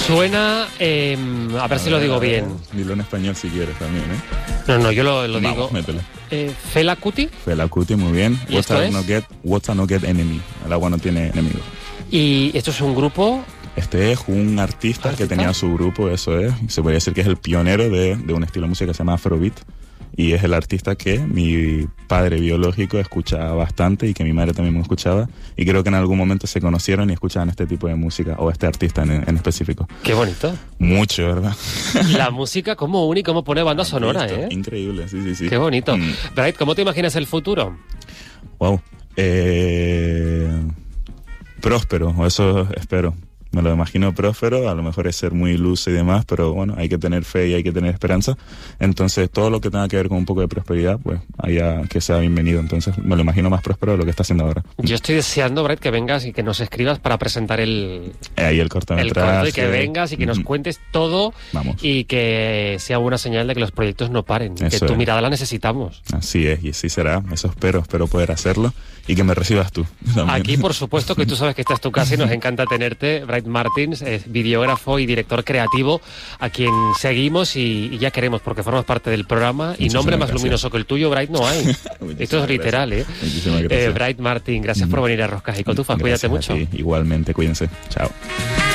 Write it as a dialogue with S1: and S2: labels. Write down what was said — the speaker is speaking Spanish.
S1: Suena, a ver si lo digo bien.
S2: Dilo en español si quieres también,
S1: No, yo lo
S2: Vamos,
S1: digo.
S2: mételo.
S1: Fela Kuti.
S2: Fela Kuti, muy bien.
S1: ¿Y esto es?
S2: What's no get enemy. El agua no tiene enemigo.
S1: Y esto es un grupo.
S2: Este es un artista que tenía su grupo, eso es. Se podría decir que es el pionero de un estilo de música que se llama Afrobeat. Y es el artista que mi padre biológico escuchaba bastante y que mi madre también me escuchaba. Y creo que en algún momento se conocieron y escuchaban este tipo de música, o este artista en específico.
S1: Qué bonito.
S2: Mucho, ¿verdad?
S1: La música cómo une y cómo pone banda sonora, ¿eh?
S2: Increíble, sí.
S1: Qué bonito. Bright, ¿cómo te imaginas el futuro?
S2: Wow. Próspero, o eso espero. Me lo imagino próspero, a lo mejor es ser muy iluso y demás, pero bueno, hay que tener fe y hay que tener esperanza. Entonces, todo lo que tenga que ver con un poco de prosperidad, pues, haya que sea bienvenido. Entonces, me lo imagino más próspero de lo que está haciendo ahora.
S1: Yo estoy deseando, Bright, que vengas y que nos escribas para presentar
S2: ahí el cortometraje.
S1: El corto, y que vengas y que nos cuentes todo.
S2: Vamos.
S1: Y que sea buena señal de que los proyectos no paren. Eso que tu mirada la necesitamos.
S2: Así es, y así será. Eso espero poder hacerlo. Y que me recibas tú también.
S1: Aquí, por supuesto, que tú sabes que esta es tu casa y nos encanta tenerte. Bright Martins es videógrafo y director creativo, a quien seguimos y ya queremos, porque formas parte del programa.
S2: Muchísimas
S1: y nombre más
S2: gracias.
S1: luminoso que el tuyo, Bright, no hay. Esto es literal, ¿eh?
S2: Muchísimas gracias.
S1: Bright Martin, gracias por venir a Roscas y Cotufas. Cuídate mucho.
S2: Igualmente, cuídense. Chao.